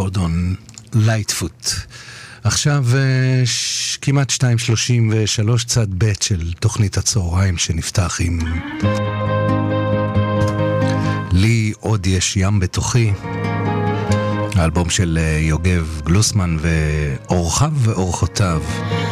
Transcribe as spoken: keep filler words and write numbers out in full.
גורדון לייטפוט. עכשיו ש... כמעט שתיים שלושים ושלוש, צד ב' של תוכנית הצהריים שנפתח עם לי עוד יש ים בתוכי, האלבום של יוגב גלוסמן ואורחיו ואורחותיו.